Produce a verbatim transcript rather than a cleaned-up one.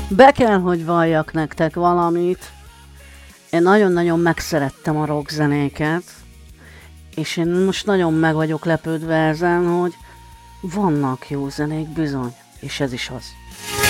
Be kell, hogy valljak nektek valamit. Én nagyon-nagyon megszerettem a rockzenéket, és én most nagyon meg vagyok lepődve ezen, hogy vannak jó zenék bizony, és ez is az.